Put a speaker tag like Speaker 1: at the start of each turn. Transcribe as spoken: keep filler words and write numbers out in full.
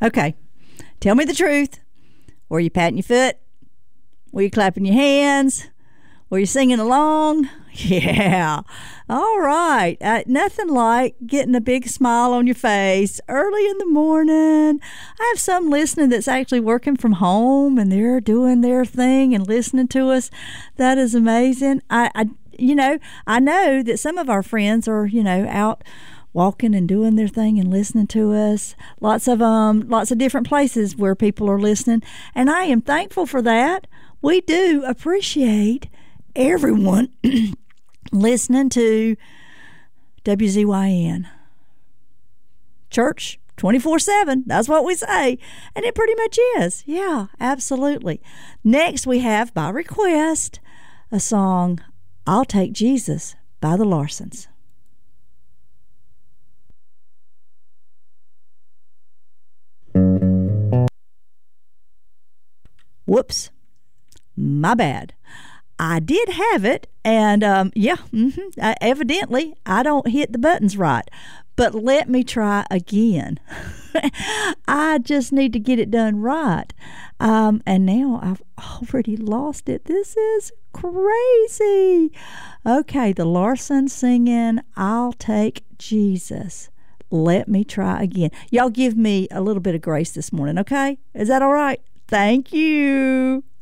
Speaker 1: Okay. Tell me the truth. Were you patting your foot? Were you clapping your hands? Were you singing along? Yeah. All right. Uh, nothing like getting a big smile on your face early in the morning. I have some listening that's actually working from home, and they're doing their thing and listening to us. That is amazing. I, I you know, I know that some of our friends are, you know, out walking and doing their thing and listening to us. Lots of um, lots of different places where people are listening, and I am thankful for that. We do appreciate everyone listening to W Z Y N Church twenty-four seven. That's what we say, and it pretty much is. Yeah, absolutely. Next, we have, by request, a song, I'll Take Jesus by the Larsons. Whoops. My bad. I did have it, and um, yeah, mm-hmm, uh, evidently I don't hit the buttons right. But let me try again. I just need to get it done right. Um, and now I've already lost it. This is crazy. Okay, the Larsons singing, I'll Take Jesus. Let me try again. Y'all give me a little bit of grace this morning, okay? Is that all right? Thank you.